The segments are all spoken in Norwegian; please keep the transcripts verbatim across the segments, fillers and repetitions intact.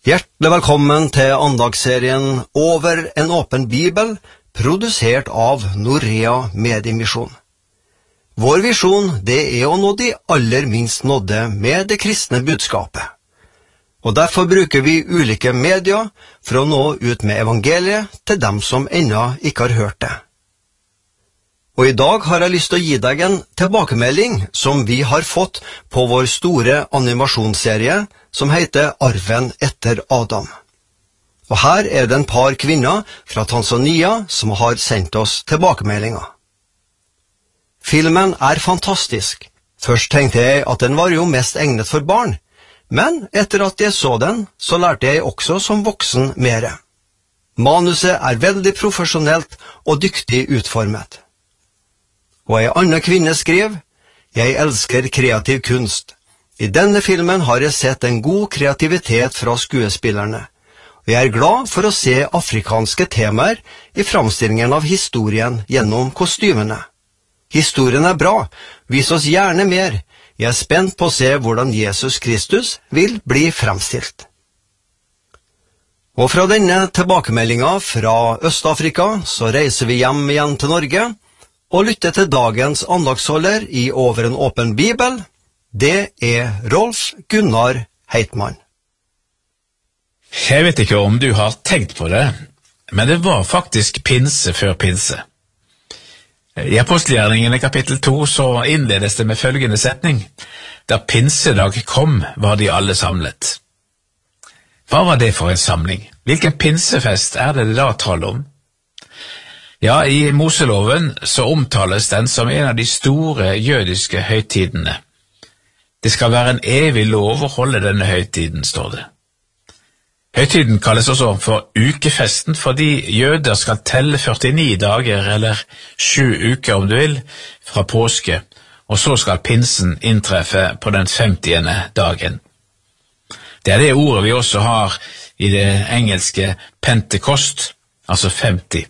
Hjertelig velkommen til andagsserien Over en åpen bibel, produsert av Norea Mediemisjon. Vår visjon det er å nå de aller minst nådde med det kristne budskapet. Og derfor bruker vi ulike medier for å nå ut med evangeliet til dem som ennå ikke har hørt det. Og i dag har jeg lyst til å gi deg en tilbakemelding som vi har fått på vår store animasjonsserie som heter Arven etter Adam. Og her er det en par kvinner fra Tanzania som har sendt oss tilbakemeldinger. Filmen er fantastisk. Først tenkte jeg at den var jo mest egnet for barn, men etter at jeg så den, så lærte jeg også som voksen mere. Manuset er veldig profesjonelt og dyktig utformet. Og en annen kvinne skrev, «Jeg elsker kreativ kunst. I denne filmen har jeg sett en god kreativitet fra skuespillerne, og jeg er glad for å se afrikanske temaer i framstillingen av historien gjennom kostymene. Historien er bra, vis oss gjerne mer. Jeg er spent på å se hvordan Jesus Kristus vil bli framstilt.» Og fra denne tilbakemeldingen fra Øst-Afrika så reiser vi hjem igjen til Norge, og lytte til dagens andagsholder i Over en åpen bibel. Det er Rolf Gunnar Heitmann. Jeg vet ikke om du har tenkt på det, men det var faktisk pinse før pinse. I Apostelgjerningene kapittel to så innledes det med følgende setning: Da pinsedag kom, var de alle samlet. Hva var det for en samling? Hvilken pinsefest er det det da taler om? Ja, i Moseloven så omtales den som en av de store jødiske høytidene. Det skal være en evig lov å holde denne høytiden, står det. Høytiden kalles også for ukefesten, fordi jøder skal telle førtini dager, eller sju uker om du vil, fra påske, og så skal pinsen inntreffe på den femtiende dagen. Det er det ordet vi også har i det engelske Pentekost, altså femti.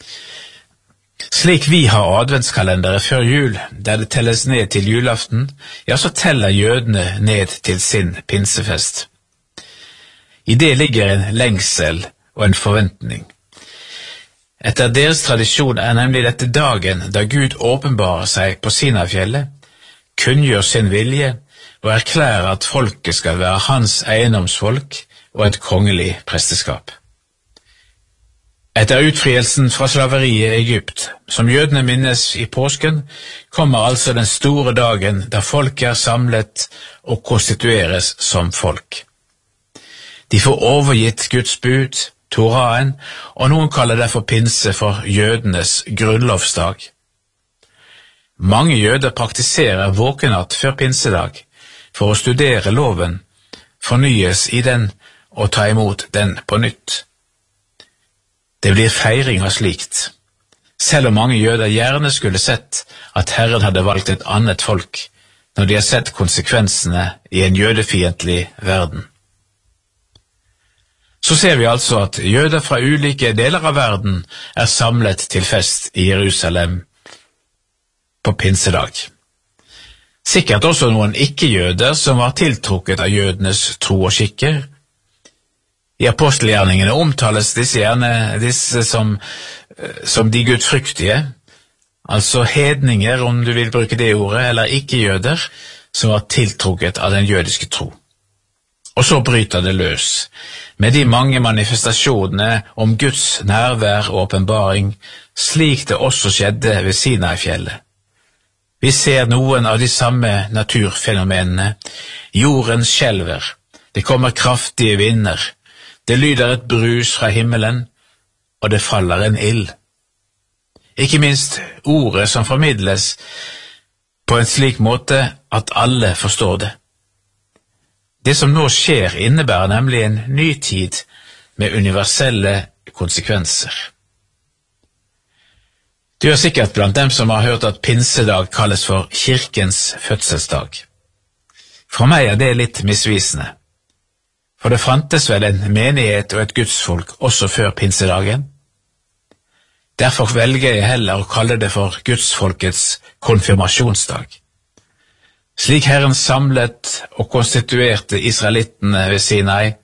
Slik vi har adventskalendere før jul, der det telles ned til julaften, ja, så teller jødene ned til sin pinsefest. I det ligger en lengsel og en forventning. Etter deres tradisjon er nemlig dette dagen da Gud åpenbarer seg på Sinai-fjellet, kunngjør sin vilje og erklærer at folket skal være hans eiendomsfolk og et kongelig presteskap. Etter utfrielsen fra slaveriet i Egypt, som jødene minnes i påsken, kommer altså den store dagen da folket er samlet og konstitueres som folk. De får overgitt Guds bud, Toraen, og noen kaller derfor pinse for jødenes grunnlovsdag. Mange jøder praktiserer våkenatt før pinsedag for å studere loven, fornyes i den og ta imot den på nytt. Det blir feiring av slikt, selv om mange jøder gjerne skulle sett at Herren hadde valgt et annet folk, når de har sett konsekvensene i en jødefiendtlig verden. Så ser vi altså at jøder fra ulike deler av verden er samlet til fest i Jerusalem på pinsedag. Sikkert også noen ikke-jøder som var tiltrukket av jødenes tro og skikker. I apostelgjerningene omtales disse gjerne disse som, som de gudfryktige, altså hedninger, om du vil bruke det ordet, eller ikke-jøder, som var tiltrukket av den jødiske tro. Og så bryter det løs, med de mange manifestasjonene om Guds nærvær og åpenbaring, slik det også skjedde ved Sinai-fjellet. Vi ser noen av de samme naturfenomenene. Jorden skjelver, det kommer kraftige vinder, det lyder et brus fra himmelen, og det faller en ild. Ikke minst ordet som formidles på en slik måte at alle forstår det. Det som nå skjer innebærer nemlig en ny tid med universelle konsekvenser. Du er sikkert blant dem som har hørt at pinsedag kalles for kirkens fødselsdag. For meg er det litt misvisende. For det fantes vel en menighet og et gudsfolk også før pinsedagen. Derfor velger jeg heller å kalle det for gudsfolkets konfirmasjonsdag. Slik Herren samlet og konstituerte israelittene ved Sinai,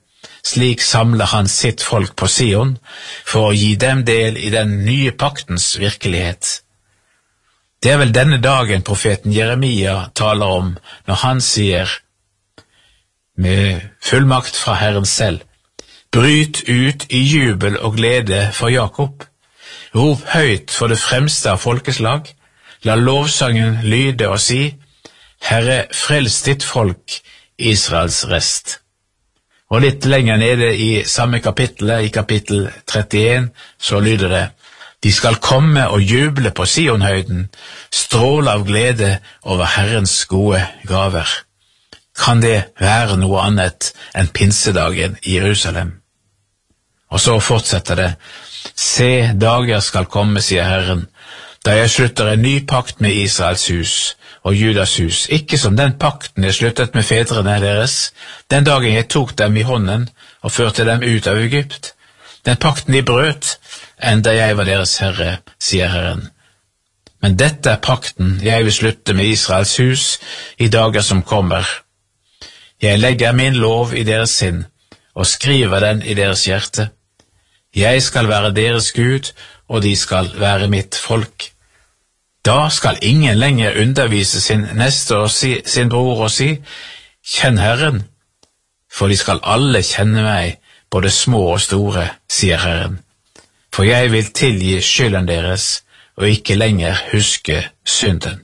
Slik samler han sitt folk på Sion, for å gi dem del i den nye paktens virkelighet. Det er vel denne dagen profeten Jeremia taler om, når han sier, med fullmakt fra Herren selv, bryt ut i jubel og glede for Jakob. Rop høyt for det fremste av folkeslag. La lovsangen lyde og si, Herre, frels ditt folk, Israels rest. Og litt lenger nede i samme kapittel, i kapittel trettien, så lyder det, de skal komme og juble på Sionhøyden, stråle av glede over Herrens gode gaver. Kan det være noe annet enn pinsedagen i Jerusalem? Og så fortsetter det, se, dager skal komme, sier Herren, da jeg slutter en ny pakt med Israels hus og Judas hus, ikke som den pakten jeg sluttet med fedrene deres, den dagen jeg tok dem i hånden og førte dem ut av Egypt. Den pakten de brøt, enda jeg var deres herre, sier Herren. Men dette er pakten jeg vil slutte med Israels hus i dager som kommer. Jeg legger min lov i deres sinn og skriver den i deres hjerte. Jeg skal være deres Gud, og de skal være mitt folk. Da skal ingen lenger undervise sin neste og si, sin bror og si, kjenn Herren, for de skal alle kjenne meg, både små og store, sier Herren. For jeg vil tilgi skylden deres, og ikke lenger huske synden.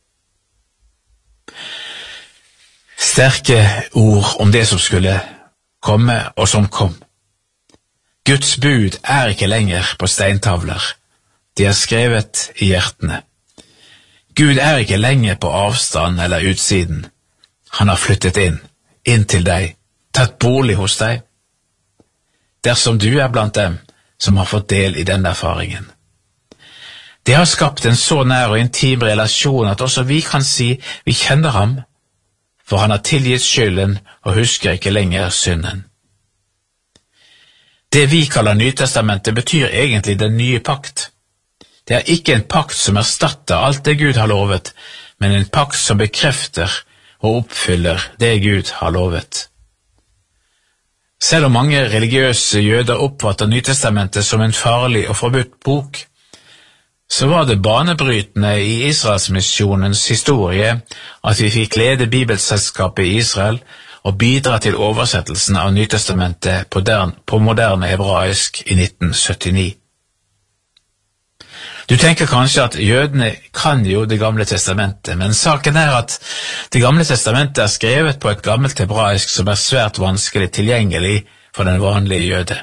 Sterke ord om det som skulle komme, og som kom. Guds bud er ikke lenger på steintavler, de er skrevet i hjertene. Gud er ikke lenger på avstand eller utsiden. Han har flyttet inn, inn til deg, tatt bolig hos deg. Dersom du er blant dem som har fått del i denne erfaringen. Det har skapt en så nær og intim relasjon at også vi kan si vi kjenner ham, for han har tilgitt skylden og husker ikke lenger synden. Det vi kaller Nytestamentet betyr egentlig den nye pakt. Det er ikke en pakt som erstatter alt det Gud har lovet, men en pakt som bekrefter og oppfyller det Gud har lovet. Selv om mange religiøse jøder oppfatter Nytestamentet som en farlig og forbudt bok, så var det banebrytende i Israelsmisjonens historie at vi fikk lede Bibelselskapet i Israel og bidra til oversettelsen av Nytestamentet på, der, på moderne hebraisk i nitten syttini. Du tenker kanskje at jødene kan jo det gamle testamentet, men saken er at det gamle testamentet er skrevet på et gammelt hebraisk som er svært vanskelig tilgjengelig for den vanlige jøde.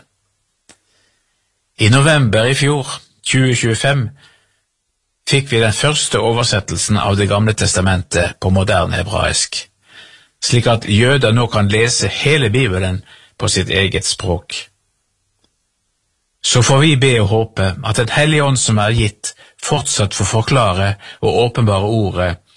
I november i fjor, tjue tjuefem, fikk vi den første oversettelsen av det gamle testamentet på moderne hebraisk, slik at jøder nå kan lese hele Bibelen på sitt eget språk. Så får vi be og håpe at Den hellige ånd som er gitt, fortsatt får forklare og åpenbare ordet